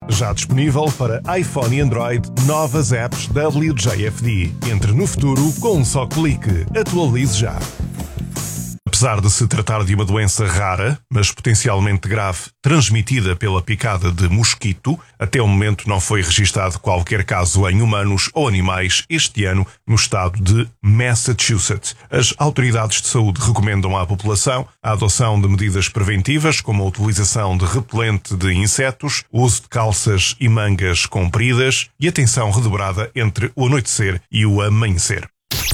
Já disponível para iPhone e Android, novas apps WJFD. Entre no futuro com um só clique. Atualize já. Apesar de se tratar de uma doença rara, mas potencialmente grave, transmitida pela picada de mosquito, até o momento não foi registado qualquer caso em humanos ou animais este ano no estado de Massachusetts. As autoridades de saúde recomendam à população a adoção de medidas preventivas, como a utilização de repelente de insetos, o uso de calças e mangas compridas e atenção redobrada entre o anoitecer e o amanhecer.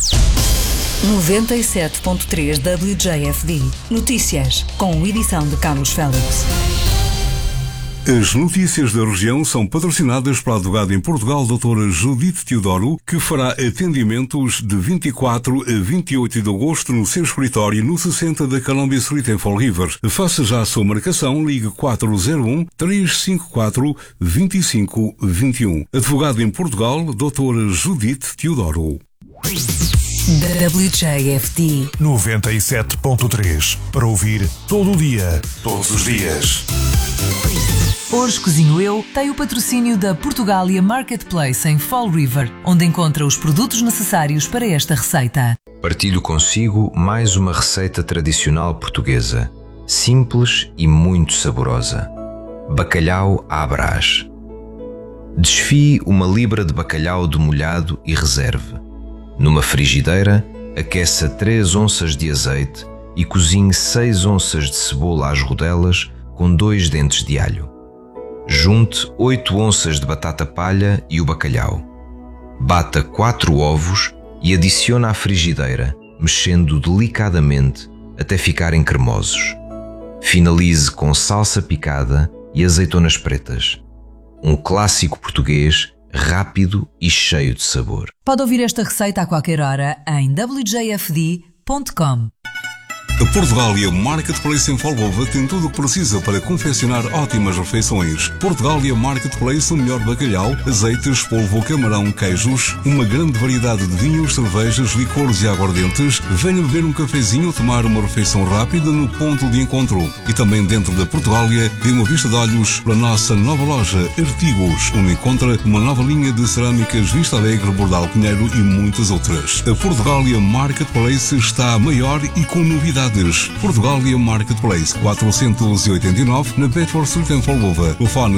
97.3 WJFD. Notícias, com edição de Carlos Félix. As notícias da região são patrocinadas pela advogada em Portugal, doutora Judite Teodoro, que fará atendimentos de 24 a 28 de agosto no seu escritório no 60 da Columbia Street em Fall River. Faça já a sua marcação, ligue 401-354-2521. Advogada em Portugal, doutora Judite Teodoro. WJFD 97.3 para ouvir todo o dia, todos os dias. Hoje Cozinho Eu tem o patrocínio da Portugália Marketplace em Fall River, onde encontra os produtos necessários para esta receita. Partilho consigo mais uma receita tradicional portuguesa, simples e muito saborosa. Bacalhau à Brás. Desfie uma libra de bacalhau demolhado e reserve. Numa frigideira, aqueça 3 onças de azeite e cozinhe 6 onças de cebola às rodelas com 2 dentes de alho. Junte 8 onças de batata palha e o bacalhau. Bata 4 ovos e adicione à frigideira, mexendo delicadamente até ficarem cremosos. Finalize com salsa picada e azeitonas pretas. Um clássico português rápido e cheio de sabor. Pode ouvir esta receita a qualquer hora em wjfd.com. A Portugália Marketplace em Folgova tem tudo o que precisa para confeccionar ótimas refeições. Portugália Marketplace, o melhor bacalhau, azeites, polvo, camarão, queijos, uma grande variedade de vinhos, cervejas, licores e aguardentes. Venha beber um cafezinho ou tomar uma refeição rápida no ponto de encontro. E também dentro da Portugália, dê uma vista de olhos para a nossa nova loja Artigos, onde encontra uma nova linha de cerâmicas Vista Alegre, Bordal Pinheiro e muitas outras. A Portugália Marketplace está maior e com novidades. Portugália Marketplace 489 na Bedford Street em Folgova. Telefone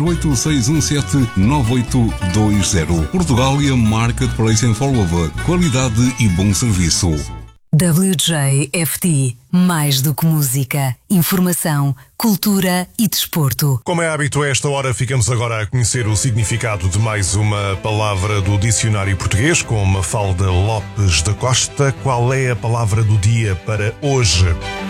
508-617-9820. Portugália Marketplace em Folgova. Qualidade e bom serviço. WJFD. Mais do que música, informação, cultura e desporto. Como é hábito, a esta hora ficamos agora a conhecer o significado de mais uma palavra do dicionário português com Mafalda Lopes da Costa. Qual é a palavra do dia para hoje?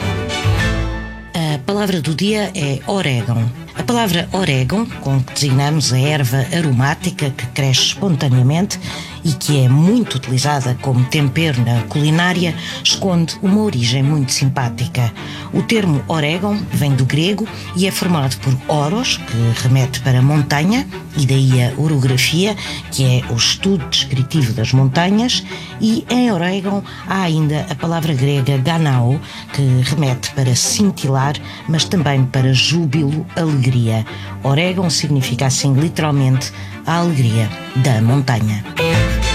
A palavra do dia é orégano. A palavra orégano, com que designamos a erva aromática que cresce espontaneamente e que é muito utilizada como tempero na culinária, esconde uma origem muito simpática. O termo orégano vem do grego e é formado por oros, que remete para montanha, e daí a orografia, que é o estudo descritivo das montanhas, e em orégano há ainda a palavra grega ganao, que remete para cintilar, mas também para júbilo, alegria. Orégano significa assim literalmente a alegria da montanha.